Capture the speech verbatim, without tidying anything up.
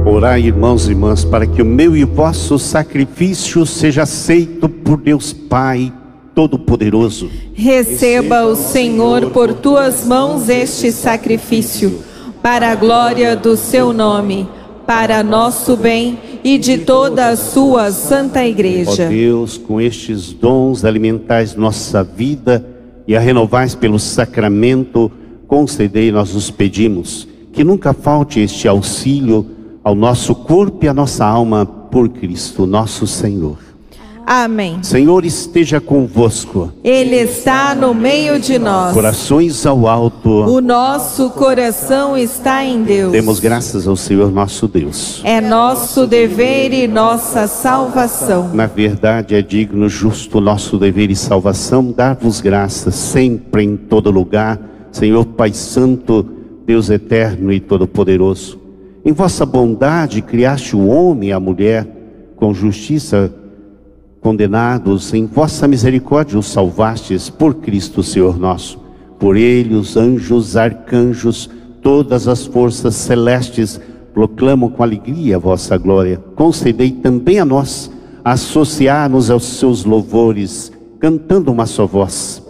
Orai, irmãos e irmãs, para que o meu e o vosso sacrifício seja aceito por Deus Pai Todo-Poderoso. Receba o Senhor por tuas mãos este sacrifício, para a glória do seu nome, para nosso bem e de toda a sua santa igreja. Ó Deus, com estes dons alimentais nossa vida e a renovais pelo sacramento, concedei, nós os pedimos, que nunca falte este auxílio ao nosso corpo e à nossa alma por Cristo nosso Senhor. Amém. Senhor esteja convosco. Ele está no meio de nós. Corações ao alto. O nosso coração está em Deus. Demos graças ao Senhor nosso Deus. É nosso dever e nossa salvação. Na verdade é digno, justo nosso dever e salvação dar-vos graças sempre em todo lugar, Senhor Pai Santo, Deus eterno e todo-poderoso. Em vossa bondade criaste o homem e a mulher, com justiça condenados, em vossa misericórdia os salvastes por Cristo Senhor nosso. Por ele os anjos, arcanjos, todas as forças celestes proclamam com alegria a vossa glória. Concedei também a nós associar-nos aos seus louvores, cantando uma só voz.